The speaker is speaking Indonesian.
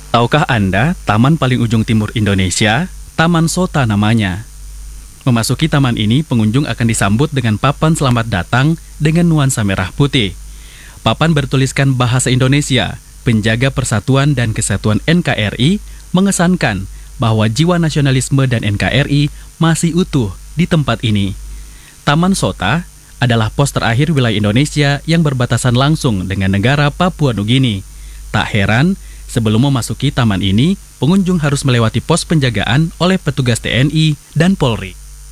Tahukah Anda, taman paling ujung timur Indonesia, Taman Sota namanya. Memasuki taman ini, pengunjung akan disambut dengan papan selamat datang dengan nuansa merah putih. Papan bertuliskan bahasa Indonesia, penjaga persatuan dan kesatuan NKRI, mengesankan bahwa jiwa nasionalisme dan NKRI masih utuh di tempat ini. Taman Sota adalah pos terakhir wilayah Indonesia yang berbatasan langsung dengan negara Papua Nugini. Tak heran, sebelum memasuki taman ini, pengunjung harus melewati pos penjagaan oleh petugas TNI dan Polri.